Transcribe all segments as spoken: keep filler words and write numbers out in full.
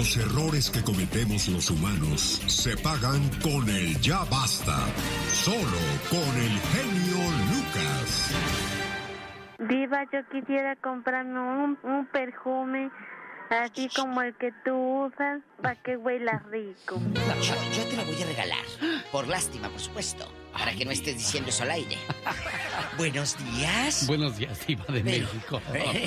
Los errores que cometemos los humanos se pagan con el ya basta. Solo con el genio Lucas. Diva, yo quisiera comprarme un, un perfume así como el que tú usas para que huela rico. Yo, yo te lo voy a regalar. Por lástima, por supuesto. Para que no estés diciendo eso al aire. Buenos días. Buenos días, Diva de Pero, México.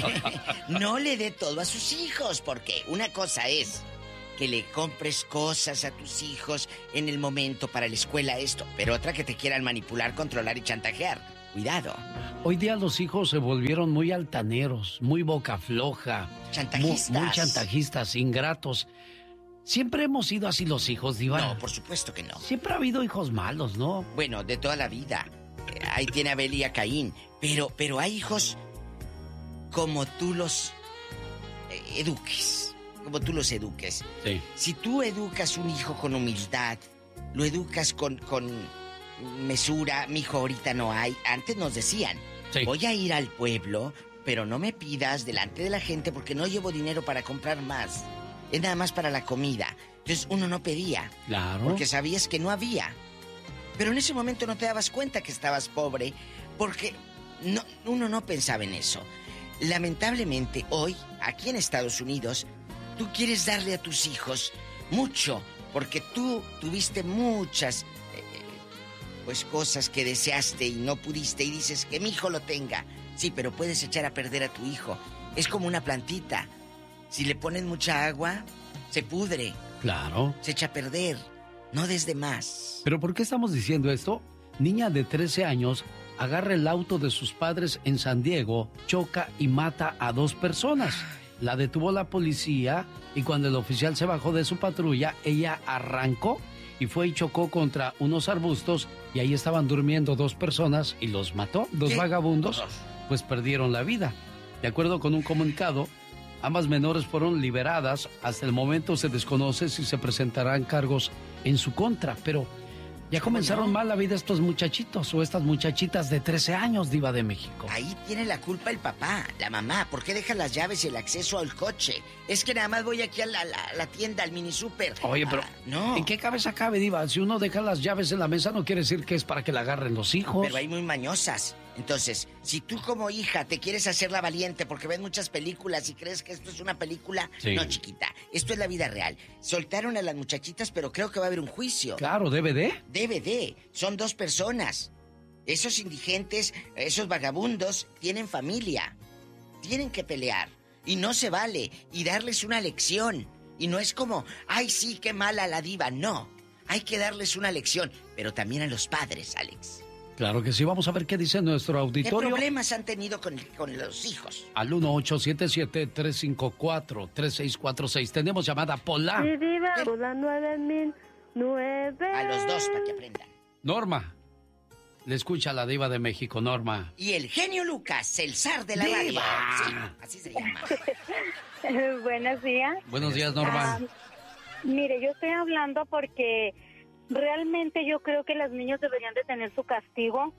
No le dé todo a sus hijos, porque una cosa es que le compres cosas a tus hijos en el momento para la escuela, esto, pero otra que te quieran manipular, controlar y chantajear. Cuidado. Hoy día los hijos se volvieron muy altaneros, muy boca floja. Chantajistas. Muy, muy chantajistas, ingratos. Siempre hemos sido así los hijos, Diva. No, por supuesto que no. Siempre ha habido hijos malos, ¿no? Bueno, de toda la vida. Eh, ahí tiene a Abel y a Caín. Pero, pero hay hijos como tú los eh, eduques. Como tú los eduques. Sí. Si tú educas un hijo con humildad, lo educas con, con mesura, mijo, ahorita no hay. Antes nos decían, sí, voy a ir al pueblo, pero no me pidas delante de la gente porque no llevo dinero para comprar más. Es nada más para la comida. Entonces uno no pedía. Claro. Porque sabías que no había. Pero en ese momento no te dabas cuenta que estabas pobre, porque no, uno no pensaba en eso. Lamentablemente hoy, aquí en Estados Unidos, tú quieres darle a tus hijos mucho, porque tú tuviste muchas eh, pues cosas que deseaste y no pudiste, y dices que mi hijo lo tenga. Sí, pero puedes echar a perder a tu hijo. Es como una plantita. Si le ponen mucha agua, se pudre. Claro. Se echa a perder. No des de más. ¿Pero por qué estamos diciendo esto? Niña de trece años agarra el auto de sus padres en San Diego, choca y mata a dos personas. La detuvo la policía y cuando el oficial se bajó de su patrulla, ella arrancó y fue y chocó contra unos arbustos y ahí estaban durmiendo dos personas y los mató. Dos ¿Qué? vagabundos, pues perdieron la vida. De acuerdo con un comunicado, ambas menores fueron liberadas. Hasta el momento se desconoce si se presentarán cargos en su contra, pero ya comenzaron no? mal la vida estos muchachitos o estas muchachitas de trece años, Diva de México. Ahí tiene la culpa el papá, la mamá. ¿Por qué deja las llaves y el acceso al coche? Es que nada más voy aquí a la, la, la tienda, al mini super. Oye, pero ah, no. ¿en qué cabeza cabe, Diva? Si uno deja las llaves en la mesa no quiere decir que es para que la agarren los hijos. Pero hay muy mañosas. Entonces, si tú como hija te quieres hacer la valiente porque ves muchas películas y crees que esto es una película, sí, no, chiquita, esto es la vida real. Soltaron a las muchachitas, pero creo que va a haber un juicio. Claro, ¿D V D? D V D. Son dos personas. Esos indigentes, esos vagabundos, tienen familia. Tienen que pelear. Y no se vale. Y darles una lección. Y no es como, ay, sí, qué mala la diva. No. Hay que darles una lección. Pero también a los padres, Alex. Claro que sí. Vamos a ver qué dice nuestro auditorio. ¿Qué problemas han tenido con, con los hijos? Al uno ocho siete siete, tres cinco cuatro, tres seis cuatro seis. Tenemos llamada Pola. Sí, Diva, Pola nueve mil nueve. A los dos, para que aprendan. Norma. Le escucha la Diva de México, Norma. Y el genio Lucas, el zar de la ¡Diva! radio. Sí, así se llama. Buenos días. Buenos días, Norma. Ah, mire, yo estoy hablando porque realmente yo creo que los niños deberían de tener su castigo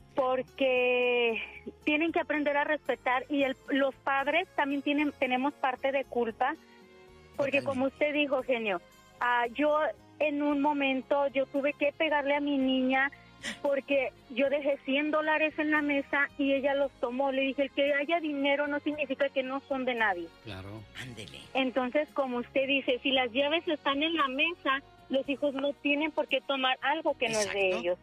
porque tienen que aprender a respetar y el, los padres también tienen tenemos parte de culpa porque como usted dijo, genio, ah, yo en un momento yo tuve que pegarle a mi niña porque yo dejé cien dólares en la mesa y ella los tomó. Le dije, el que haya dinero no significa que no son de nadie. Claro. Ándele. Entonces, como usted dice, si las llaves están en la mesa, los hijos no tienen por qué tomar algo que no es de ellos.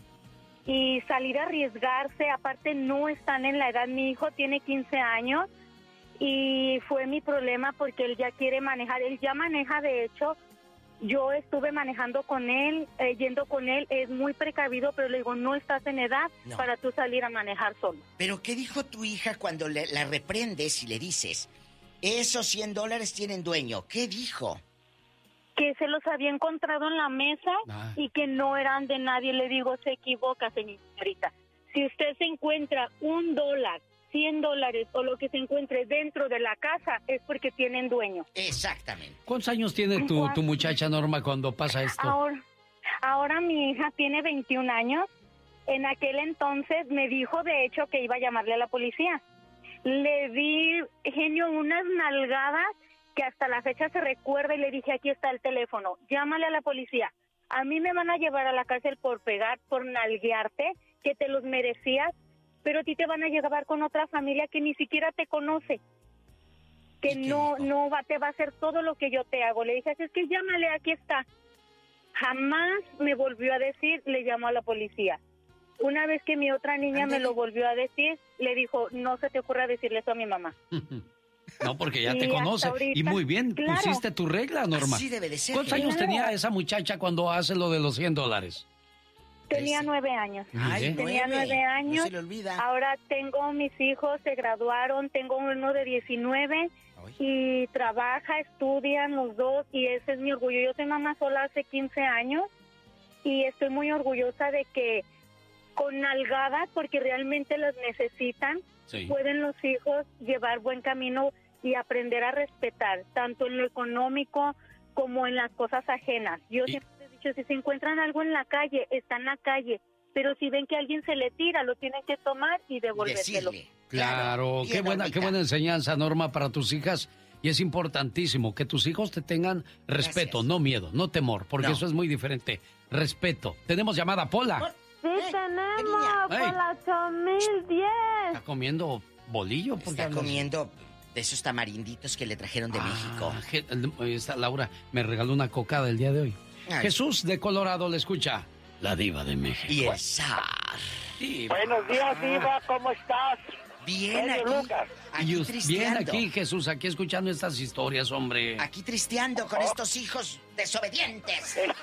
Y salir a arriesgarse, aparte no están en la edad. Mi hijo tiene quince años y fue mi problema porque él ya quiere manejar. Él ya maneja, de hecho. Yo estuve manejando con él, eh, yendo con él, es muy precavido, pero le digo, no estás en edad no. para tú salir a manejar solo. ¿Pero qué dijo tu hija cuando le, la reprendes y le dices, esos cien dólares tienen dueño? ¿Qué dijo? Que se los había encontrado en la mesa ah. y que no eran de nadie. Le digo, se equivoca, señorita. Si usted se encuentra un dólar, cien dólares o lo que se encuentre dentro de la casa es porque tienen dueño. Exactamente. ¿Cuántos años tiene tu, tu muchacha Norma cuando pasa esto? Ahora, ahora mi hija tiene veintiún años. En aquel entonces me dijo de hecho que iba a llamarle a la policía. Le di, genio, unas nalgadas que hasta la fecha se recuerda y le dije, aquí está el teléfono, llámale a la policía. A mí me van a llevar a la cárcel por pegar, por nalguearte, que te los merecías, pero a ti te van a llevar con otra familia que ni siquiera te conoce, que no no va, te va a hacer todo lo que yo te hago. Le dije, es que llámale, aquí está. Jamás me volvió a decir, le llamó a la policía. Una vez que mi otra niña Andale. me lo volvió a decir, le dijo, no se te ocurra decirle eso a mi mamá. No, porque ya te conoce. Ahorita, y muy bien, claro. pusiste tu regla, Norma. Así debe de ser. ¿Cuántos años claro. tenía esa muchacha cuando hace lo de los cien dólares? Tenía nueve años. Ay, tenía nueve. nueve años. No se le olvida. Ahora tengo mis hijos, se graduaron, tengo uno de diecinueve Ay. y trabaja, estudian los dos y ese es mi orgullo. Yo soy mamá sola hace quince años y estoy muy orgullosa de que con nalgadas, porque realmente las necesitan, sí. pueden los hijos llevar buen camino y aprender a respetar, tanto en lo económico como en las cosas ajenas. Yo y... siempre he dicho, si se encuentran algo en la calle, está en la calle, pero si ven que alguien se le tira, lo tienen que tomar y devolvérselo. Decirle. Claro, qué buena, qué buena enseñanza, Norma, para tus hijas. Y es importantísimo que tus hijos te tengan respeto, Gracias. no miedo, no temor, porque no. eso es muy diferente. Respeto. Tenemos llamada, Pola. Sí, eh, tenemos, Pola ocho mil diez. ¿Está comiendo bolillo? Está comiendo de esos tamarinditos que le trajeron de ah, México. Esta Laura me regaló una cocada el día de hoy. Ay. Jesús de Colorado le escucha. La diva de México. Y el zar. Buenos días, diva, ¿cómo estás? Bien, aquí, Lucas. aquí Bien aquí, Jesús, aquí escuchando estas historias, hombre. Aquí tristeando con oh. estos hijos desobedientes. Eh,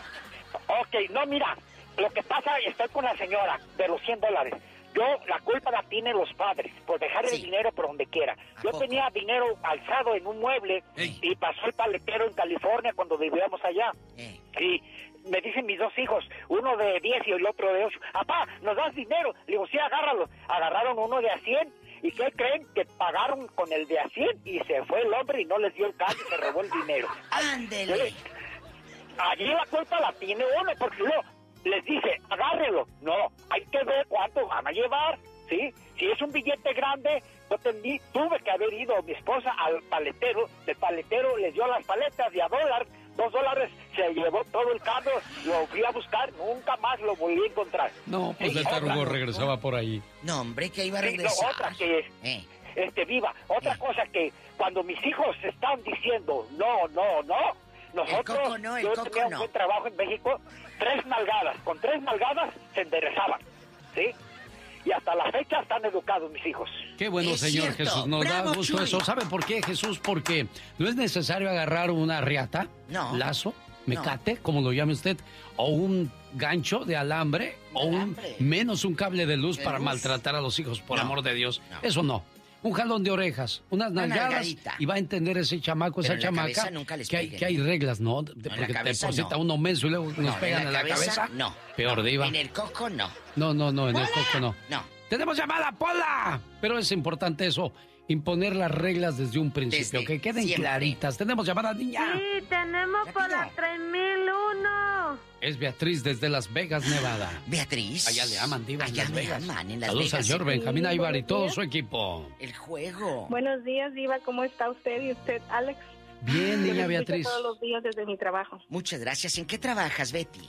ok, no, mira, lo que pasa, estoy con la señora de los cien dólares. Yo, la culpa la tienen los padres por dejar sí. el dinero por donde quiera. Yo poco? tenía dinero alzado en un mueble Ey. y pasó el paletero en California cuando vivíamos allá. Ey. Y me dicen mis dos hijos, uno de diez y el otro de ocho, papá, ¿nos das dinero? Le digo, sí, agárralo. Agarraron uno de a cien. ¿Y qué creen? Que pagaron con el de a cien y se fue el hombre y no les dio el cambio y se robó el dinero. ¡Ándele! Allí la culpa la tiene uno, porque luego les dice, agárrelo. No, hay que ver cuánto van a llevar, ¿sí? Si es un billete grande, yo tendí, tuve que haber ido mi esposa al paletero, el paletero les dio las paletas de a dólar, dos dólares, se llevó todo el cambio, lo fui a buscar, nunca más lo volví a encontrar. No, pues sí, el tarugo regresaba por ahí. No, hombre, que iba a regresar. Sí, no, otra que, eh. este, viva, otra eh. cosa que cuando mis hijos están diciendo no, no, no, nosotros, el coco no, el yo coco tenía no. un buen trabajo en México, tres nalgadas, con tres nalgadas se enderezaban, ¿sí? Y hasta la fecha están educados mis hijos. Qué bueno, es Señor cierto. Jesús. Nos Bravo, da gusto Chuy. eso. ¿Sabe por qué, Jesús? Porque no es necesario agarrar una riata, no. lazo, mecate, no. como lo llame usted, o un gancho de alambre, de o un alambre. menos un cable de luz de para luz. maltratar a los hijos, por no. amor de Dios. No. Eso no. Un jalón de orejas, unas nalgadas, y va a entender ese chamaco, Pero esa chamaca, que hay, que hay reglas, ¿no? De, no porque te deposita no. uno menso y luego nos no, pegan en la, en la cabeza. No. Peor, no. diva. En el coco, no. No, no, no, en ¡Pola! el coco no. No. ¡Tenemos llamada, Pola! Pero es importante eso, imponer las reglas desde un principio, desde que queden siempre. claritas. ¿Tenemos llamada, niña? Sí, tenemos por la tres mil uno. Es Beatriz desde Las Vegas, Nevada. Beatriz. Allá le aman, diva, Allá en Las le Vegas. aman, en Las Saludos Vegas. al señor Benjamín Aybar y todo su equipo. El juego. Buenos días, diva, ¿cómo está usted y usted, Alex? Bien, niña Yo Beatriz. todos los días desde mi trabajo. Muchas gracias. ¿En qué trabajas, Betty?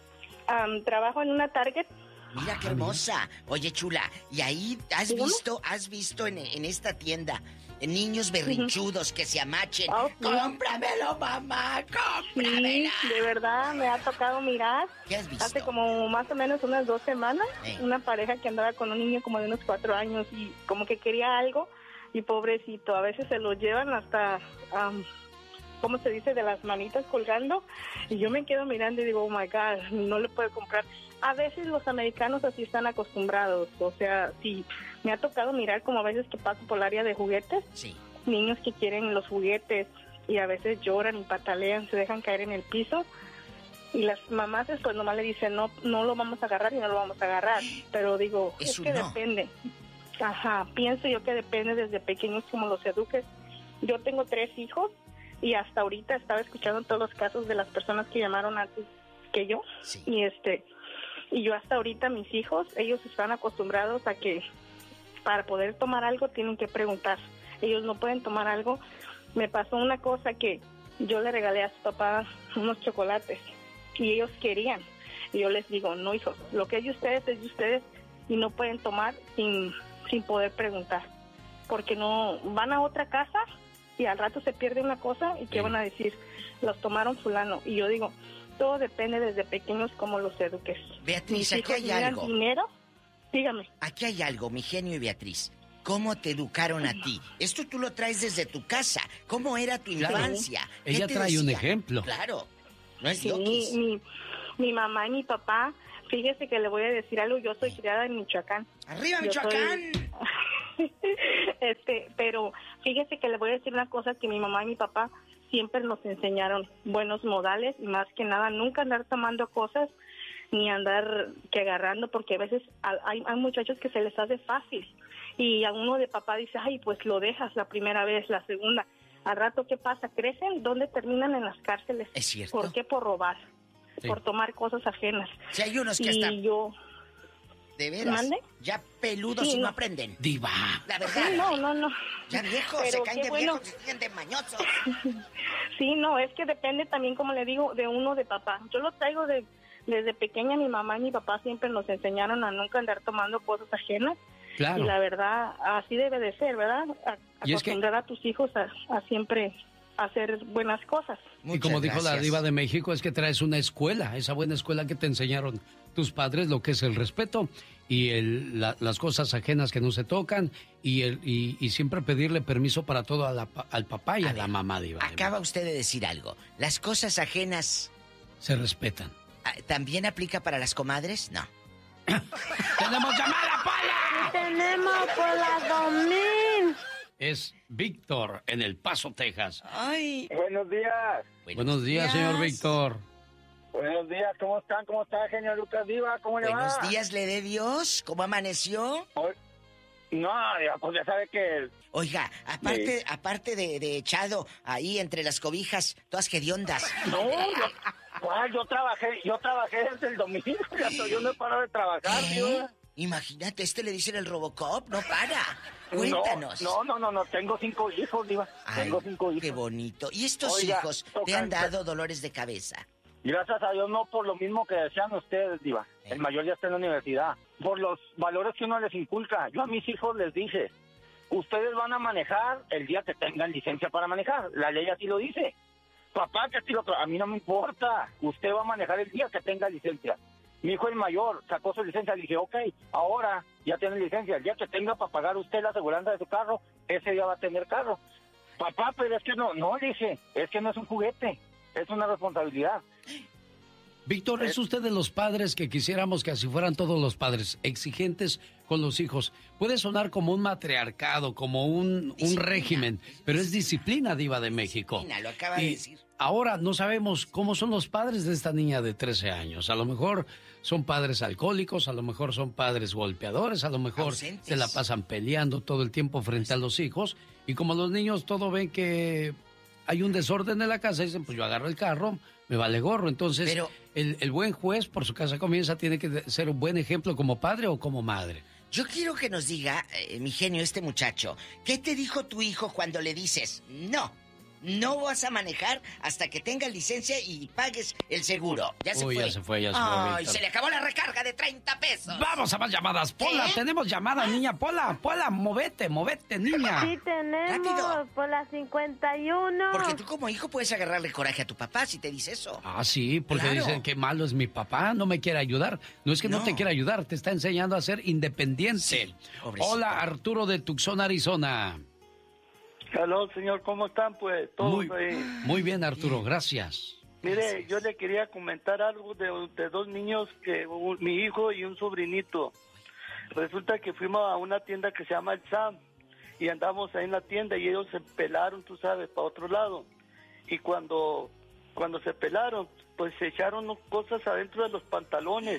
Um, trabajo en una Target. Mira qué hermosa. Oye, chula, ¿y ahí has ¿Sí? visto, has visto en, en esta tienda niños berrinchudos que se amachen? Oh, sí. ¡Cómpramelo, mamá! ¡Cómpramelo! Sí, de verdad, me ha tocado mirar. ¿Qué has visto? Hace como más o menos unas dos semanas, eh. una pareja que andaba con un niño como de unos cuatro años y como que quería algo y pobrecito, a veces se lo llevan hasta... Um, ¿cómo se dice? De las manitas colgando, y yo me quedo mirando y digo, oh my God, no le puedo comprar. A veces los americanos así están acostumbrados, o sea, sí, me ha tocado mirar como a veces que paso por el área de juguetes, sí. niños que quieren los juguetes y a veces lloran y patalean, se dejan caer en el piso, y las mamás pues nomás le dicen, no, no lo vamos a agarrar y no lo vamos a agarrar, pero digo, Eso es que no. depende. Ajá, pienso yo que depende desde pequeños como los eduques. Yo tengo tres hijos, y hasta ahorita estaba escuchando todos los casos de las personas que llamaron antes que yo, sí. y este y yo hasta ahorita mis hijos, ellos están acostumbrados a que para poder tomar algo tienen que preguntar. Ellos no pueden tomar algo me pasó una cosa que yo le regalé a su papá unos chocolates y ellos querían. Y yo les digo, no, hijos, lo que es de ustedes es de ustedes y no pueden tomar sin, sin poder preguntar. Porque no van a otra casa y al rato se pierde una cosa y ¿qué sí. van a decir? Los tomaron fulano. Y yo digo, todo depende desde pequeños cómo los eduques. Beatriz, aquí hay algo. Dinero, dígame. Aquí hay algo, mi genio y Beatriz. ¿Cómo te educaron a ti? Esto tú lo traes desde tu casa. ¿Cómo era tu infancia? Sí. Ella trae decía? un ejemplo. Claro, no es sí, loquis. Mi, mi mamá y mi papá, fíjese que le voy a decir algo, yo soy criada en Michoacán. ¡Arriba, Michoacán! Soy... este, pero fíjese que le voy a decir una cosa, que mi mamá y mi papá siempre nos enseñaron buenos modales y más que nada nunca andar tomando cosas ni andar que agarrando, porque a veces hay, hay muchachos que se les hace fácil y a uno de papá dice, ay, pues lo dejas la primera vez, la segunda. Al rato, ¿qué pasa? ¿Crecen? ¿Dónde terminan? En las cárceles. Es cierto. ¿Por qué? Por robar, sí. por tomar cosas ajenas. Si hay unos que y están... yo... ¿De veras? ¿Mande? Ya peludos sí, y no no. aprenden. Diva. La verdad. Sí, no, no, no. Ya viejos, pero se caen de bueno. viejos, se siguen de mañosos. Sí, no, es que depende también, como le digo, de uno de papá. Yo lo traigo de desde pequeña, mi mamá y mi papá siempre nos enseñaron a nunca andar tomando cosas ajenas. Claro. Y la verdad, así debe de ser, ¿verdad? A, acostumbrar es que... a tus hijos a, a siempre hacer buenas cosas. Muchas y como dijo gracias. la diva de México, es que traes una escuela, esa buena escuela que te enseñaron tus padres, lo que es el respeto y el, la, las cosas ajenas que no se tocan y, el, y, y siempre pedirle permiso para todo a la, al papá y a, a ver, la mamá, diva. Acaba usted de decir algo. Las cosas ajenas... se respetan. ¿También aplica para las comadres? No. ¡Tenemos llamada, Pola! ¡Tenemos Pola dos mil! Es Víctor, en El Paso, Texas. ¡Ay! Buenos días. Buenos, Buenos días, días, señor Víctor. Buenos días, ¿cómo están? ¿Cómo está, genio Lucas Diva? ¿Cómo le va? Buenos días, le dé Dios. ¿Cómo amaneció? Hoy... No, pues ya sabe que... Oiga, aparte, sí. aparte de, de echado ahí entre las cobijas, todas hediondas. No, yo, pues, yo trabajé, yo trabajé desde el domingo, ya yo no he parado de trabajar, ¿Eh? tío. Imagínate, este le dicen el Robocop, no para. Cuéntanos. No, no, no, no, tengo cinco hijos, Diva. Ay, tengo cinco hijos. Qué bonito. ¿Y estos Oiga, hijos tocan... te han dado dolores de cabeza? Gracias a Dios, no por lo mismo que decían ustedes, Diva. ¿Eh? El mayor ya está en la universidad. Por los valores que uno les inculca. Yo a mis hijos les dije, ustedes van a manejar el día que tengan licencia para manejar. La ley así lo dice. Papá, que lo a mí no me importa. Usted va a manejar el día que tenga licencia. Mi hijo el mayor sacó su licencia. Le dije, ok, ahora ya tiene licencia. El día que tenga para pagar usted la aseguranza de su carro, ese día va a tener carro. Papá, pero es que no, no, le dije, es que no es un juguete. Es una responsabilidad. Víctor, ¿es usted de los padres que quisiéramos que así fueran todos los padres, exigentes con los hijos? Puede sonar como un matriarcado, como un, un régimen, pero es disciplina, diva de México. Lo acaba de decir. Ahora no sabemos cómo son los padres de esta niña de trece años. A lo mejor son padres alcohólicos, a lo mejor son padres golpeadores, a lo mejor ausentes. Se la pasan peleando todo el tiempo frente a los hijos. Y como los niños todo ven que hay un desorden en la casa, dicen, pues yo agarro el carro, me vale gorro. Entonces, Pero, el, el buen juez por su casa comienza, tiene que ser un buen ejemplo como padre o como madre. Yo quiero que nos diga, eh, mi genio, este muchacho, ¿qué te dijo tu hijo cuando le dices, no, no vas a manejar hasta que tengas licencia y pagues el seguro? Ya se Uy, fue. ya se fue, ya se fue. Ay, Víctor. Se le acabó la recarga de treinta pesos. Vamos a más llamadas. Pola, ¿eh? Tenemos llamadas, niña. Pola, Pola, movete, movete, niña. Sí, tenemos. Rápido. Pola cincuenta y uno. Porque tú como hijo puedes agarrarle coraje a tu papá si te dice eso. Ah, sí, porque claro. Dicen que malo es mi papá, no me quiere ayudar. No es que no, no te quiera ayudar, te está enseñando a ser independiente. Sí, hola, Arturo de Tucson, Arizona. Hola, señor, ¿cómo están? Pues todos muy, ahí. Muy bien, Arturo, gracias. Mire, gracias. Yo le quería comentar algo de, de dos niños, que un, mi hijo y un sobrinito. Resulta que fuimos a una tienda que se llama El Sam y andamos ahí en la tienda y ellos se pelaron, tú sabes, para otro lado. Y cuando, cuando se pelaron, pues se echaron cosas adentro de los pantalones.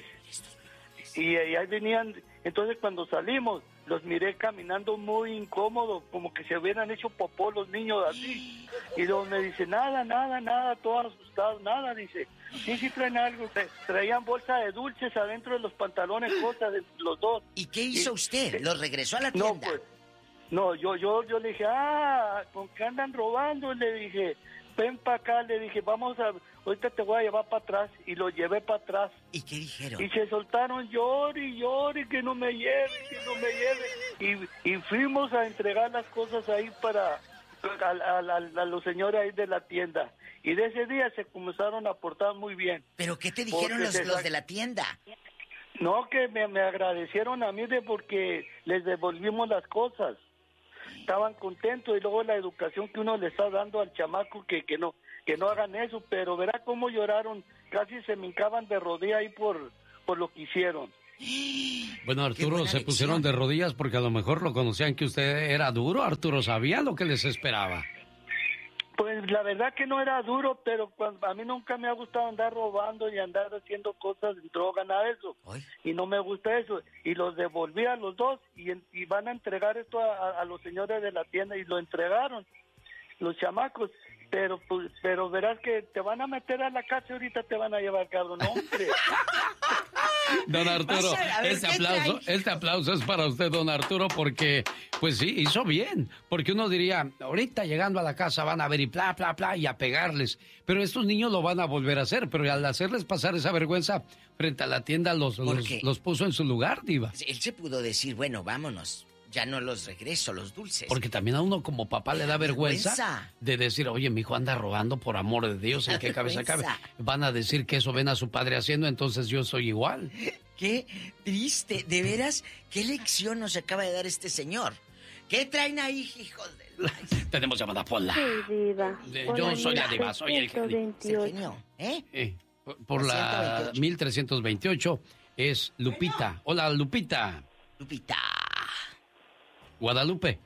Y, y ahí venían, entonces cuando salimos, los miré caminando muy incómodos, como que se hubieran hecho popó los niños así. Y luego me dice, nada, nada, nada, todos asustados, nada, dice. Sí, sí traen algo. Traían bolsa de dulces adentro de los pantalones, cosas de los dos. ¿Y qué hizo y, usted? ¿Los regresó a la tienda? No, pues, No, yo, yo, yo le dije, ah, ¿con qué andan robando? Le dije, ven para acá, le dije, vamos a, ahorita te voy a llevar para atrás, y lo llevé para atrás. ¿Y qué dijeron? Y se soltaron, llore y llore, que no me lleve, que no me lleve. Y, y fuimos a entregar las cosas ahí para, a, a, a, a los señores ahí de la tienda. Y de ese día se comenzaron a portar muy bien. ¿Pero qué te dijeron los, los de la tienda? No, que me, me agradecieron a mí de porque les devolvimos las cosas. Estaban contentos, y luego la educación que uno le está dando al chamaco, que, que no que no hagan eso, pero verá cómo lloraron, casi se me hincaban de rodillas ahí por, por lo que hicieron. Bueno, Arturo, se pusieron de rodillas porque a lo mejor lo conocían que usted era duro. Arturo, ¿sabía lo que les esperaba? Pues la verdad que no era duro, pero cuando, a mí nunca me ha gustado andar robando y andar haciendo cosas, droga, nada de eso. ¿Ay? Y no me gusta eso. Y los devolví a los dos y, y van a entregar esto a, a los señores de la tienda, y lo entregaron los chamacos. Pero pues, pero verás que te van a meter a la cárcel, ahorita te van a llevar, cabrón, hombre. Don Arturo, este aplauso, este aplauso es para usted, don Arturo, porque, pues sí, hizo bien. Porque uno diría, ahorita llegando a la casa van a ver y bla, bla, bla, y a pegarles. Pero estos niños lo van a volver a hacer, pero al hacerles pasar esa vergüenza frente a la tienda, los, los, los puso en su lugar, diva. Él se pudo decir, bueno, vámonos. Ya no los regreso, los dulces. Porque también a uno como papá le da vergüenza, vergüenza de decir, oye, mi hijo anda robando, por amor de Dios, ¿en qué cabeza cabe? Van a decir que eso ven a su padre haciendo, entonces yo soy igual. Qué triste, de veras, qué lección nos acaba de dar este señor. ¿Qué traen ahí, hijos de...? Tenemos llamada Pola. Sí, diva. Yo soy la diva, soy el genio. ¿Eh? ¿Eh? Por, por la mil trescientos veintiocho es Lupita. Hola, Lupita. Lupita. Guadalupe.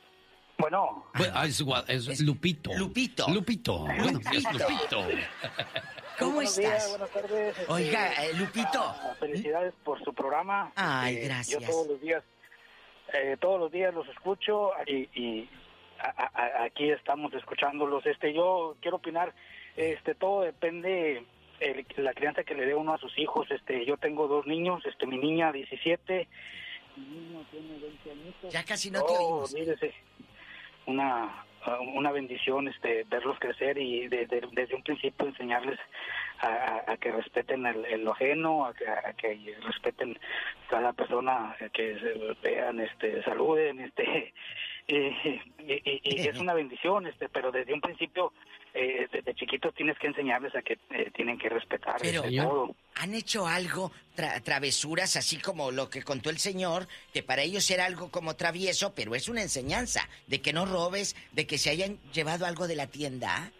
Bueno. Ah, es, es, es Lupito. Lupito. Lupito. Bueno, es Lupito. ¿Cómo buenos estás? Días, buenas tardes. Este, Oiga, eh, Lupito. Felicidades por su programa. Ay, eh, gracias. Yo todos los días, eh, todos los días los escucho y, y a, a, aquí estamos escuchándolos. Este, yo quiero opinar. Este, todo depende el, la crianza que le dé uno a sus hijos. Este, yo tengo dos niños. Este, mi niña diecisiete. Mi niño tiene veinte añitos. Ya casi no te oh, oímos. Mírese, una, una bendición este, verlos crecer y de, de, desde un principio enseñarles a, a, a que respeten el, el ajeno, a que, a que respeten cada persona, que se vean, este, saluden, este, y, y, y es una bendición, este, pero desde un principio, eh, desde chiquitos tienes que enseñarles a que eh, tienen que respetar. Pero este, todo. ¿Han hecho algo, tra- travesuras, así como lo que contó el señor, que para ellos era algo como travieso, pero es una enseñanza, de que no robes, de que se hayan llevado algo de la tienda?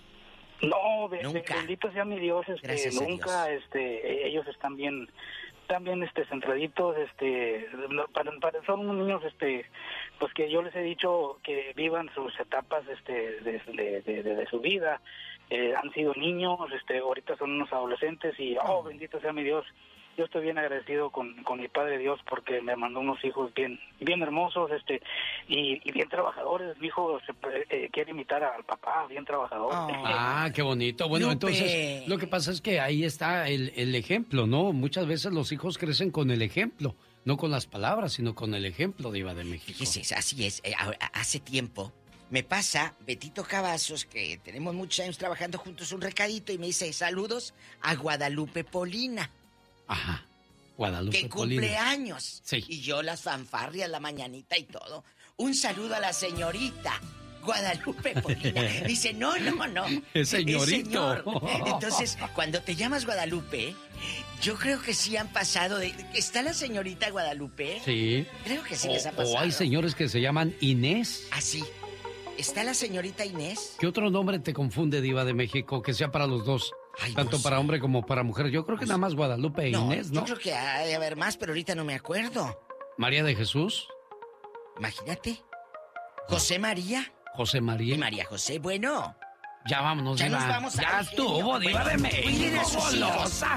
No, de, nunca. De, bendito sea mi Dios, este, nunca, Dios. este, ellos están bien, están bien, este, centraditos, este, para, para, son unos niños, este, pues que yo les he dicho que vivan sus etapas, este, de, de, de, de, de su vida. Eh, han sido niños, este, ahorita son unos adolescentes y, oh, bendito sea mi Dios, yo estoy bien agradecido con, con mi Padre Dios porque me mandó unos hijos bien bien hermosos, este, y, y bien trabajadores. Mi hijo se, eh, quiere imitar al papá, bien trabajador. Oh. Ah, qué bonito. Bueno, Lupe. Entonces, lo que pasa es que ahí está el, el ejemplo, ¿no? Muchas veces los hijos crecen con el ejemplo, no con las palabras, sino con el ejemplo, Diva de México. Fíjese, así es, eh, hace tiempo me pasa Betito Cavazos, que tenemos muchos años trabajando juntos, un recadito y me dice, saludos a Guadalupe Polina. Ajá, Guadalupe que Polina. cumple años. Sí. Y yo las fanfarrias, la mañanita y todo. Un saludo a la señorita Guadalupe Polina. Dice, no, no, no. Es señorito. Es señor. Entonces, cuando te llamas Guadalupe, yo creo que sí han pasado de... ¿Está la señorita Guadalupe? Sí. Creo que sí o, les ha pasado. O hay señores que se llaman Inés. Ah, sí. ¿Está la señorita Inés? ¿Qué otro nombre te confunde, Diva de México, que sea para los dos? Ay, tanto no para sé. Hombre como para mujer. Yo creo que nada más Guadalupe e no, Inés, ¿no? Yo creo que ha de haber más, pero ahorita no me acuerdo. ¿María de Jesús? Imagínate. ¿José María? José María. Y María José, bueno. Ya vámonos, ya Diva. nos vamos a Ya estuvo, Diva de México, golosa.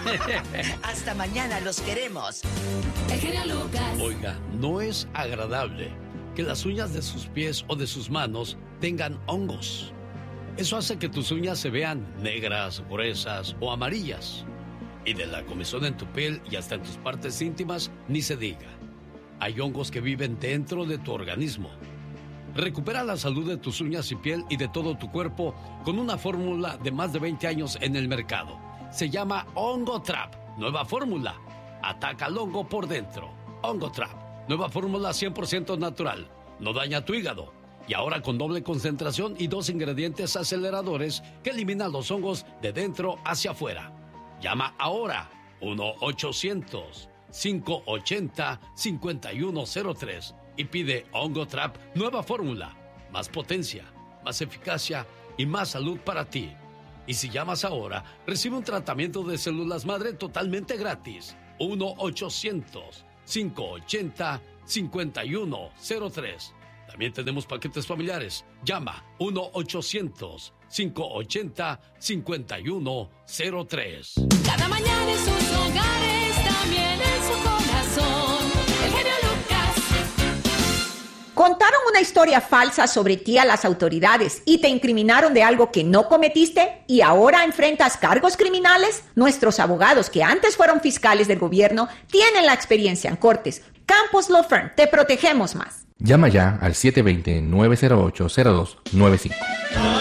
Hasta mañana, los queremos. El genio Lucas. Oiga, no es agradable que las uñas de sus pies o de sus manos tengan hongos. Eso hace que tus uñas se vean negras, gruesas o amarillas. Y de la comezón en tu piel y hasta en tus partes íntimas, ni se diga. Hay hongos que viven dentro de tu organismo. Recupera la salud de tus uñas y piel y de todo tu cuerpo con una fórmula de más de veinte años en el mercado. Se llama Hongotrap. Nueva fórmula. Ataca al hongo por dentro. Hongotrap. Nueva fórmula cien por ciento natural. No daña tu hígado. Y ahora con doble concentración y dos ingredientes aceleradores que eliminan los hongos de dentro hacia afuera. Llama ahora. uno ochocientos, cinco ochenta, cincuenta y uno cero tres y pide Hongotrap nueva fórmula. Más potencia, más eficacia y más salud para ti. Y si llamas ahora, recibe un tratamiento de células madre totalmente gratis. uno ochocientos, cinco ochenta, cincuenta y uno cero tres. También tenemos paquetes familiares. Llama uno ochocientos, cinco ochenta, cincuenta y uno cero tres. Cada mañana en sus hogares, también en su corazón. El genio Lucas. ¿Contaron una historia falsa sobre ti a las autoridades y te incriminaron de algo que no cometiste y ahora enfrentas cargos criminales? Nuestros abogados, que antes fueron fiscales del gobierno, tienen la experiencia en cortes. Campos Law Firm, te protegemos más. Llama ya al siete dos cero, nueve cero ocho, cero dos nueve cinco.